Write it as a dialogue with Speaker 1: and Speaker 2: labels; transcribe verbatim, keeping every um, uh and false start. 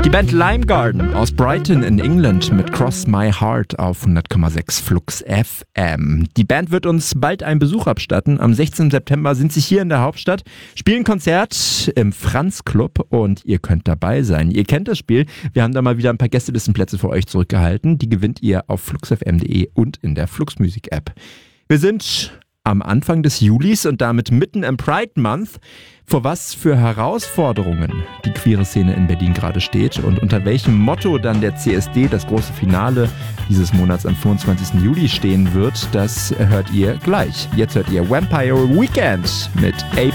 Speaker 1: Die Band Lime Garden aus Brighton in England mit Cross My Heart auf hundert Komma sechs Flux F M. Die Band wird uns bald einen Besuch abstatten. Am sechzehnten September sind sie hier in der Hauptstadt, spielen Konzert im Franz Club und ihr könnt dabei sein. Ihr kennt das Spiel. Wir haben da mal wieder ein paar Gästelistenplätze für euch zurückgehalten. Die gewinnt ihr auf flux f m punkt de und in der Flux Music App. Wir sind am Anfang des Julis und damit mitten im Pride Month. Vor was für Herausforderungen die queere Szene in Berlin gerade steht und unter welchem Motto dann der C S D, das große Finale dieses Monats am fünfundzwanzigsten Juli stehen wird, das hört ihr gleich. Jetzt hört ihr Vampire Weekend mit Ape